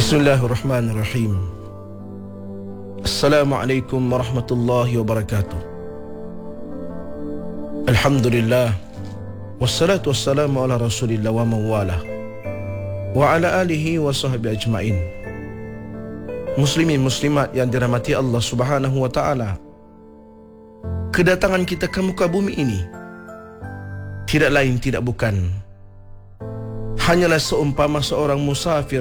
Bismillahirrahmanirrahim. Assalamualaikum warahmatullahi wabarakatuh. Alhamdulillah, wassalatu wassalamu ala rasulillah wa mawala wa ala alihi wa sahbihi ajma'in. Muslimin muslimat yang dirahmati Allah subhanahu wa ta'ala, kedatangan kita ke muka bumi ini tidak lain tidak bukan hanyalah seumpama seorang musafir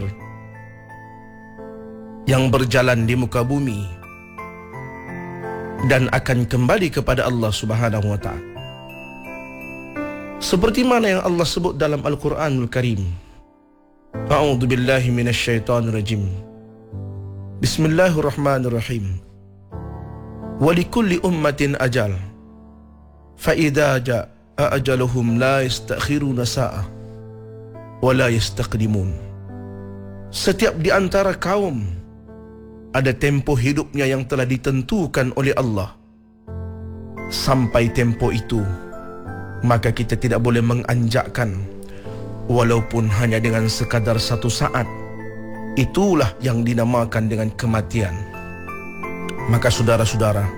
yang berjalan di muka bumi dan akan kembali kepada Allah subhanahu wa ta'ala. Seperti mana yang Allah sebut dalam Al-Quranul Karim. A'udzu billahi minasyaitonir rajim. Bismillahirrahmanirrahim. Wa likulli ummatin ajal. Fa idza jaa ajaluhum la yastakhiruna sa'ah wa la yastaqdimun. Setiap di antara kaum ada tempo hidupnya yang telah ditentukan oleh Allah. Sampai tempo itu, maka kita tidak boleh menganjakkan, walaupun hanya dengan sekadar satu saat. Itulah yang dinamakan dengan kematian. Maka saudara-saudara,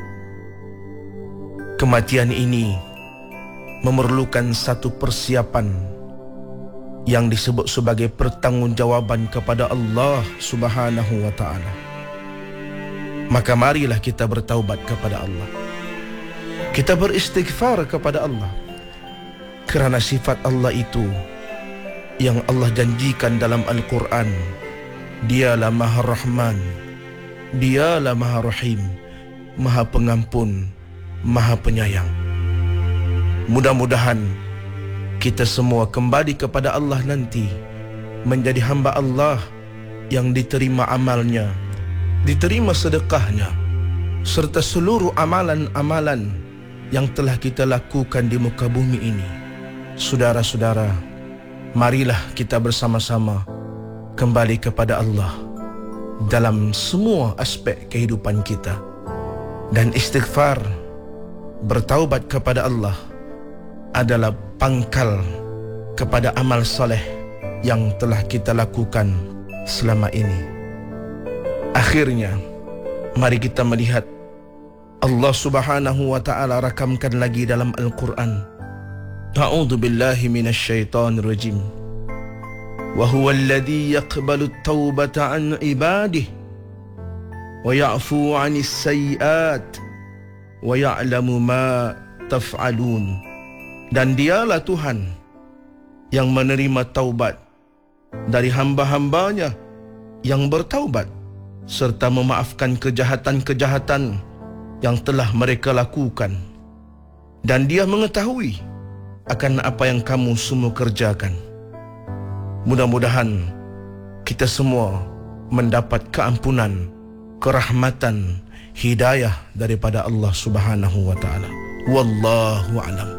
kematian ini memerlukan satu persiapan yang disebut sebagai pertanggungjawaban kepada Allah subhanahu wa ta'ala. Maka marilah kita bertaubat kepada Allah. Kita beristighfar kepada Allah. Kerana sifat Allah itu yang Allah janjikan dalam Al-Quran. Dialah Maha Rahman, Dialah Maha Rahim, Maha Pengampun, Maha Penyayang. Mudah-mudahan kita semua kembali kepada Allah nanti, menjadi hamba Allah yang diterima amalnya, diterima sedekahnya, serta seluruh amalan-amalan yang telah kita lakukan di muka bumi ini. Saudara-saudara, marilah kita bersama-sama kembali kepada Allah dalam semua aspek kehidupan kita. Dan istighfar, bertaubat kepada Allah adalah pangkal kepada amal soleh yang telah kita lakukan selama ini. Akhirnya, mari kita melihat Allah subhanahu wa ta'ala rakamkan lagi dalam Al-Quran. A'udzu billahi minasyaitonir rajim. Wa huwa alladhi yaqbalu at-taubata 'an 'ibadihi wa ya'fu 'anis sayyi'at wa ya'lamu ma taf'alun. Dan dialah Tuhan yang menerima taubat dari hamba-hambanya yang bertaubat, serta memaafkan kejahatan-kejahatan yang telah mereka lakukan. Dan Dia mengetahui akan apa yang kamu semua kerjakan. Mudah-mudahan kita semua mendapat keampunan, kerahmatan, hidayah daripada Allah subhanahu wa ta'ala. Wallahu a'lam.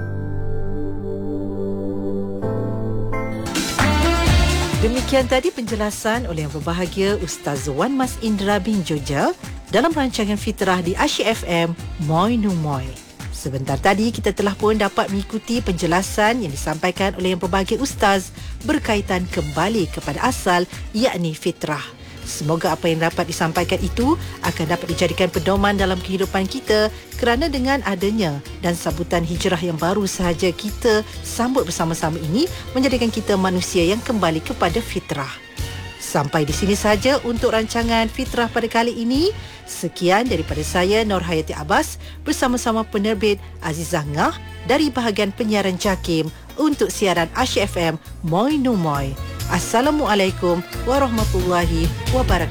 Demikian tadi penjelasan oleh yang berbahagia Ustaz Wan Mas Indra bin Joja dalam rancangan Fitrah di Asyik FM Moi Nu Moi. Sebentar tadi kita telah pun dapat mengikuti penjelasan yang disampaikan oleh yang berbahagia Ustaz berkaitan kembali kepada asal, yakni fitrah. Semoga apa yang dapat disampaikan itu akan dapat dijadikan pedoman dalam kehidupan kita, kerana dengan adanya dan sambutan hijrah yang baru sahaja kita sambut bersama-sama ini menjadikan kita manusia yang kembali kepada fitrah. Sampai di sini sahaja untuk rancangan Fitrah pada kali ini. Sekian daripada saya, Nur Hayati Abbas, bersama-sama penerbit Azizah Ngah dari bahagian penyiaran JAKIM untuk siaran Asyik FM Moi Nu Moi. Assalamualaikum warahmatullahi wabarakatuh.